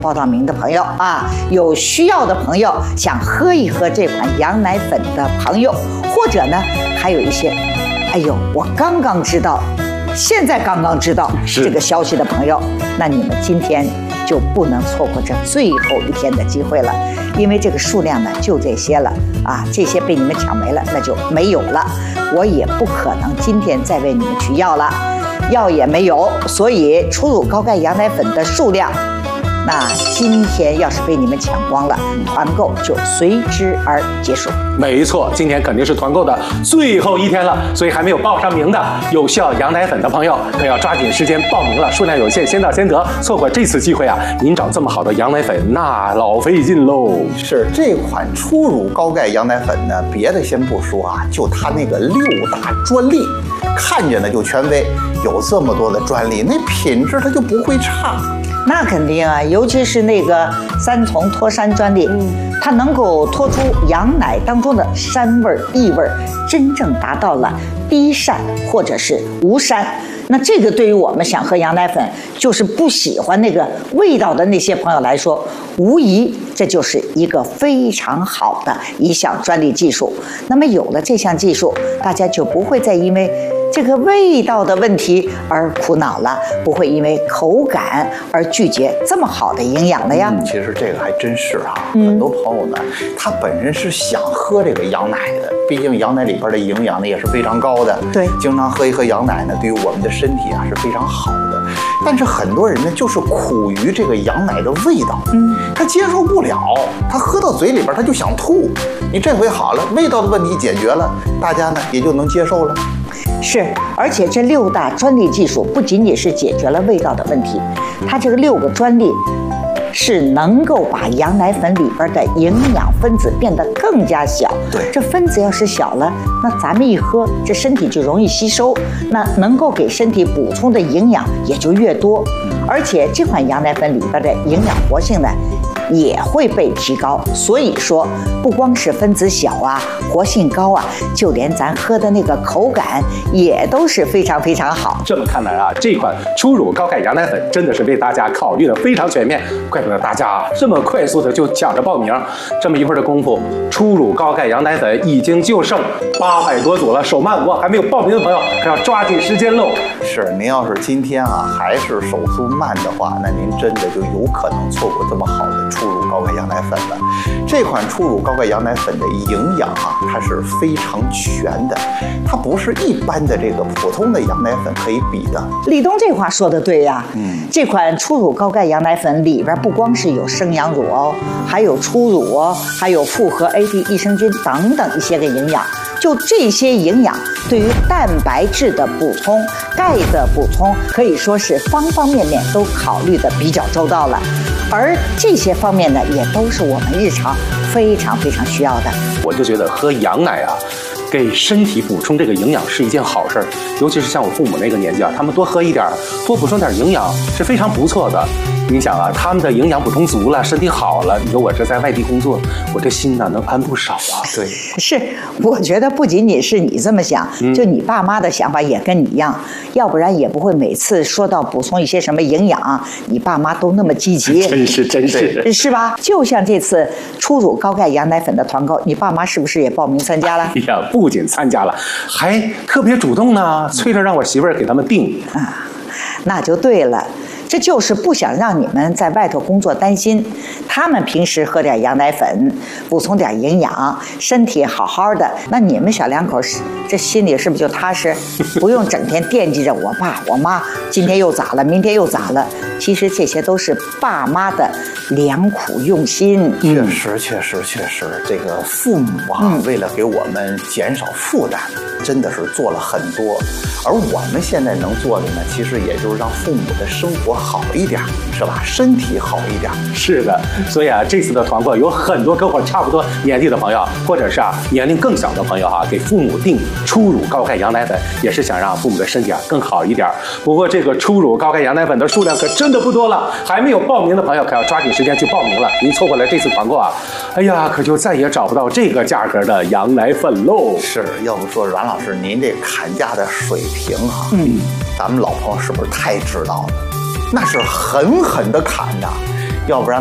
报到名的朋友啊，有需要的朋友想喝一喝这款羊奶粉的朋友，或者呢，还有一些，哎呦，我刚刚知道，现在刚刚知道这个消息的朋友，那你们今天就不能错过这最后一天的机会了，因为这个数量呢就这些了啊，这些被你们抢没了，那就没有了，我也不可能今天再为你们去要了，要也没有，所以初乳高钙羊奶粉的数量。那今天要是被你们抢光了，团购就随之而结束。 没错，今天肯定是团购的最后一天了，所以还没有报上名的有需要羊奶粉的朋友，可要抓紧时间报名了，数量有限，先到先得。错过这次机会啊，您找这么好的羊奶粉，那老费劲喽。 是这款初乳高钙羊奶粉呢，别的先不说啊，就它那个6大专利，看着呢就权威，有这么多的专利，那品质它就不会差。 那肯定啊，尤其是那个3重脱膻专利，它能够脱出羊奶当中的膻味、异味，真正达到了低膻或者是无膻。那这个对于我们想喝羊奶粉，就是不喜欢那个味道的那些朋友来说，无疑这就是一个非常好的一项专利技术。那么有了这项技术，大家就不会再因为这个味道的问题而苦恼了，不会因为口感而拒绝这么好的营养了呀。 其实这个还真是啊，很多朋友呢，他本身是想喝这个羊奶的，毕竟羊奶里边的营养呢也是非常高的。 对， 经常喝一喝羊奶呢，对于我们的身体啊是非常好的。但是很多人呢，就是苦于这个羊奶的味道，他接受不了，他喝到嘴里边他就想吐。你这回好了，味道的问题解决了，大家呢也就能接受了。 是，而且这6大专利技术不仅仅是解决了味道的问题，它这个6个专利是能够把羊奶粉里边的营养分子变得更加小。 对， 这分子要是小了，那咱们一喝，这身体就容易吸收，那能够给身体补充的营养也就越多。而且这款羊奶粉里边的营养活性呢，也会被提高。所以说，不光是分子小啊，活性高啊，就连咱喝的那个口感也都是非常非常好。 这么看来啊，这款初乳高钙羊奶粉真的是为大家考虑的非常全面，怪不得大家这么快速的就抢着报名。这么一会儿的功夫，初乳高钙羊奶粉已经就剩800多组了，手慢无，还没有报名的朋友可要抓紧时间喽。 是，您要是今天啊还是手速慢的话，那您真的就有可能错过这么好的初乳高钙羊奶粉了。这款初乳高钙羊奶粉的营养啊，它是非常全的，它不是一般的这个普通的羊奶粉可以比的。 立冬这话说的对呀，这款初乳高钙羊奶粉里边不光是有生羊乳哦，还有初乳哦，还有复合 AD 益生菌等等一些个营养。就这些营养对于蛋白质的补充、钙的补充，可以说是方方面面都考虑的比较周到了。而这些方面呢，也都是我们日常非常非常需要的。 我就觉得喝羊奶啊，给身体补充这个营养是一件好事儿，尤其是像我父母那个年纪啊，他们多喝一点，多补充点营养是非常不错的。你想啊，他们的营养补充足了，身体好了，你说我这在外地工作，我这心呢能安不少啊。 对， 是，我觉得不仅仅是你这么想，就你爸妈的想法也跟你一样，要不然也不会每次说到补充一些什么营养，你爸妈都那么积极。 真是， 是吧？就像这次初乳高钙羊奶粉的团购，你爸妈是不是也报名参加了？ 哎呀，不仅参加了，还特别主动呢，催着让我媳妇儿给他们订啊，那就对了。这就是不想让你们在外头工作担心，他们平时喝点羊奶粉，补充点营养，身体好好的，那你们小两口这心里是不是就踏实？不用整天惦记着我爸我妈今天又咋了，明天又咋了。其实这些都是爸妈的良苦用心。 确实，这个父母啊，为了给我们减少负担，真的是做了很多。而我们现在能做的呢，其实也就是让父母的生活好一点，是吧？身体好一点。 是的，所以啊，这次的团购有很多跟我差不多年纪的朋友，或者是年龄更小的朋友给父母订初乳高钙羊奶粉，也是想让父母的身体更好一点。不过这个初乳高钙羊奶粉的数量可真的不多了，还没有报名的朋友可要抓紧时间去报名了。您错过了这次团购哎呀，可就再也找不到这个价格的羊奶粉喽。 是，要不说阮老师您这砍价的水平咱们老朋友是不是太知道了？那是狠狠的砍的。 要不然